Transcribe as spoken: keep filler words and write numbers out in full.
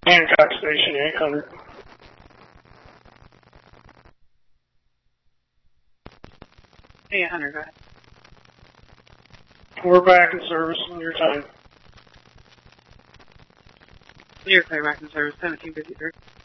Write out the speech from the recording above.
Hancock Station, eight hundred. eight hundred, go ahead. We're back in service in your time. You're clear back in service, seventeen fifty-three.